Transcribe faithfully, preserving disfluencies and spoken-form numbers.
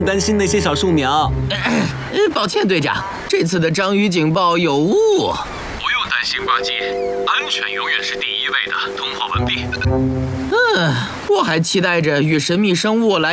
担心那些小树苗。 呃，抱歉，队长，这次的章鱼警报有误。 不用担心，巴基，安全永远是第一位的。通话完毕。 嗯，我还期待着与神秘生物来